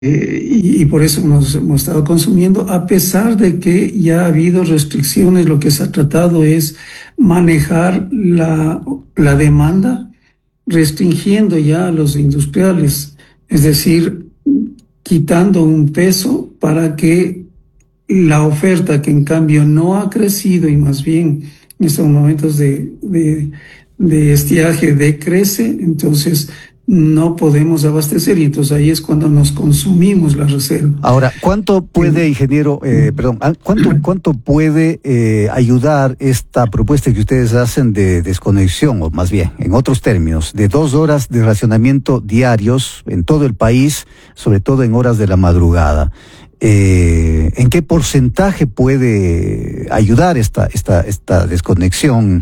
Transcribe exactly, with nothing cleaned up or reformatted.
Eh, y, y por eso hemos, hemos estado consumiendo, a pesar de que ya ha habido restricciones. Lo que se ha tratado es manejar la, la demanda, restringiendo ya a los industriales, es decir, quitando un peso para que la oferta, que en cambio no ha crecido y más bien en estos momentos de, de, de estiaje decrece, entonces no podemos abastecer, y entonces ahí es cuando nos consumimos la reserva. Ahora, ¿cuánto puede, ingeniero, eh, perdón, cuánto, cuánto puede eh, ayudar esta propuesta que ustedes hacen de desconexión, o más bien, en otros términos, de dos horas de racionamiento diarios en todo el país, sobre todo en horas de la madrugada? Eh, ¿en qué porcentaje puede ayudar esta, esta, esta desconexión